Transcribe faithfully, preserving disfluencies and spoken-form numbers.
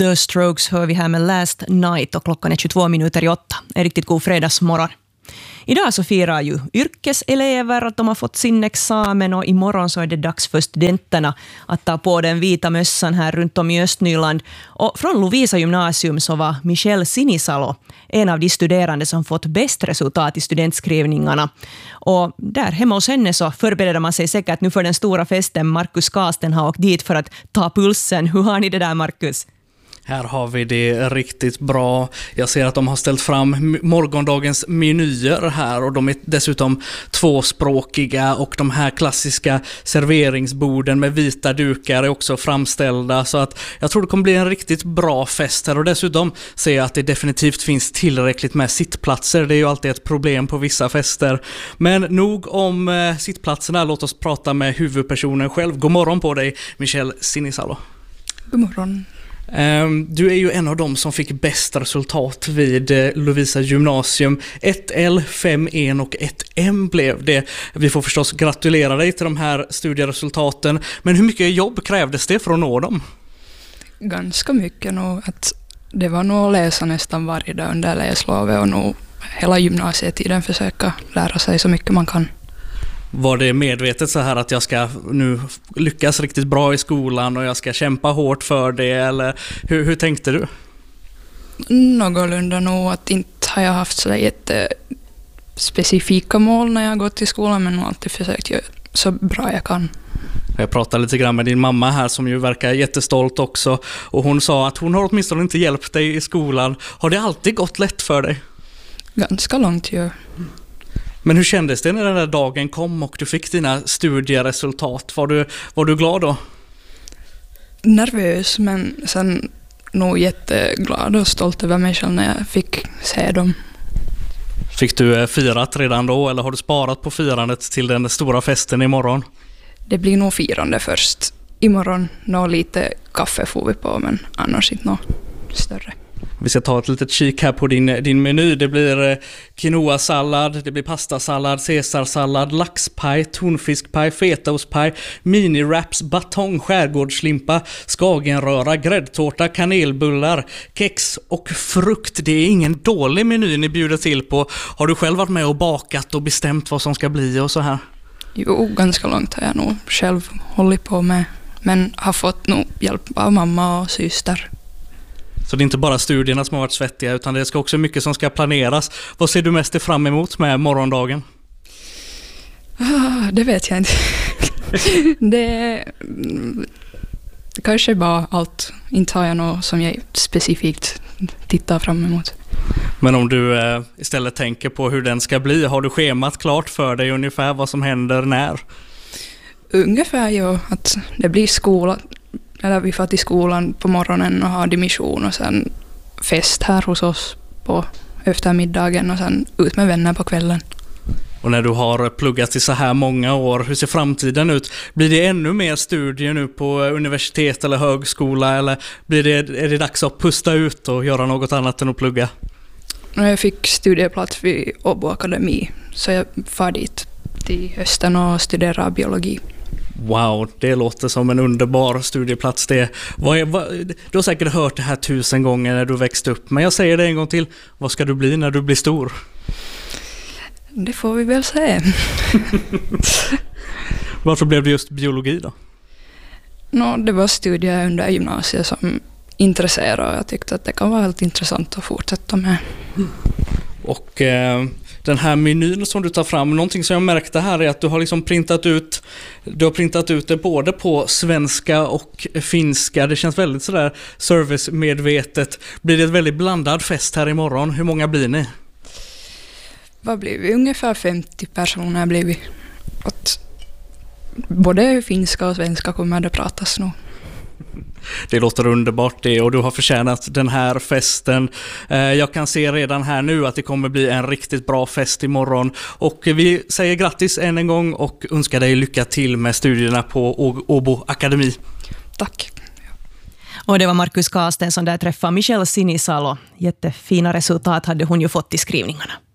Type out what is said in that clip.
The Strokes hör vi här med Last Night och klockan är tjugotvå minuter i åtta. En riktigt god fredagsmorgon. Idag så firar ju yrkeselever att de har fått sin examen och imorgon så är det dags för studenterna att ta på den vita mössan här runt om i Östnyland. Och från Lovisa gymnasium så var Michelle Sinisalo en av de studerande som fått bäst resultat i studentskrivningarna. Och där hemma hos henne så förbereder man sig säkert nu för den stora festen. Markus Kasten har åkt dit för att ta pulsen. Hur har ni det där, Markus? Här har vi det riktigt bra. Jag ser att de har ställt fram morgondagens menyer här och de är dessutom tvåspråkiga och de här klassiska serveringsborden med vita dukar är också framställda, så att jag tror det kommer bli en riktigt bra fest här. Och dessutom ser jag att det definitivt finns tillräckligt med sittplatser. Det är ju alltid ett problem på vissa fester. Men nog om eh, sittplatserna, låt oss prata med huvudpersonen själv. God morgon på dig, Michelle Sinisalo. God morgon. Du är ju en av dem som fick bäst resultat vid Lovisa gymnasium. ett L, fem E och ett M blev det. Vi får förstås gratulera dig till de här studieresultaten. Men hur mycket jobb krävdes det för att nå dem? Ganska mycket nog. Att det var nog att läsa nästan varje dag under läslovet och nog hela gymnasietiden försöka lära sig så mycket man kan. Var det medvetet så här att jag ska nu lyckas riktigt bra i skolan och jag ska kämpa hårt för det, eller hur, hur tänkte du? Någorlunda nog, att inte har jag haft så specifika mål när jag har gått till skolan, men nog alltid försökt göra så bra jag kan. Jag pratade lite grann med din mamma här som ju verkar jättestolt också, och hon sa att hon har åtminstone inte hjälpt dig i skolan. Har det alltid gått lätt för dig? Ganska långt, ja. Men hur kändes det när den där dagen kom och du fick dina studieresultat? Var du, var du glad då? Nervös, men sen nog jätteglad och stolt över mig själv när jag fick se dem. Fick du firat redan då, eller har du sparat på firandet till den stora festen imorgon? Det blir nog firande först. Imorgon nå lite kaffe får vi på, men annars inte något större. Vi ska ta ett litet kik här på din, din meny. Det blir quinoa-sallad, det blir pastasallad, caesarsallad, laxpaj, tonfiskpaj, fetaostpaj, mini-wraps, batong, skärgårdslimpa, skagenröra, gräddtårta, kanelbullar, kex och frukt. Det är ingen dålig meny ni bjuder till på. Har du själv varit med och bakat och bestämt vad som ska bli och så här? Jo, ganska långt har jag nog själv hållit på med. Men har fått nog hjälp av mamma och syster. Så det är inte bara studierna som har varit svettiga, utan det ska också mycket som ska planeras. Vad ser du mest fram emot med morgondagen? Ah, det vet jag inte. det kanske bara allt. Inte har jag något som jag specifikt tittar fram emot. Men om du eh, istället tänker på hur den ska bli, har du schemat klart för dig ungefär vad som händer när? Ungefär ju att det blir skola. Eller vi får till skolan på morgonen och har dimission och sen fest här hos oss på eftermiddagen och sen ut med vänner på kvällen. Och när du har pluggat i så här många år, hur ser framtiden ut? Blir det ännu mer studier nu på universitet eller högskola, eller blir det, är det dags att pusta ut och göra något annat än att plugga? Jag fick studieplats vid Åbo Akademi, så jag far dit till hösten och studerar biologi. Wow, det låter som en underbar studieplats det. Vad är, vad, du har säkert hört det här tusen gånger när du växte upp, men jag säger det en gång till. Vad ska du bli när du blir stor? Det får vi väl se. Varför blev det just biologi då? No, det var studier under gymnasiet som intresserade och jag tyckte att det kan vara helt intressant att fortsätta med. Och eh, den här menyn som du tar fram, någonting som jag märkte här är att du har liksom printat ut du har printat ut det både på svenska och finska. Det känns väldigt sådär servicemedvetet. Blir det ett väldigt blandad fest här imorgon? Hur många blir ni? Vad blir vi? Ungefär femtio personer blir vi. Att både finska och svenska kommer det pratas nog. Det låter underbart det, och du har förtjänat den här festen. Jag kan se redan här nu att det kommer bli en riktigt bra fest imorgon. Och vi säger grattis än en gång och önskar dig lycka till med studierna på Åbo Akademi. Tack. Och det var Markus Kasten som där träffade Michelle Sinisalo. Jättefina resultat hade hon ju fått i skrivningarna.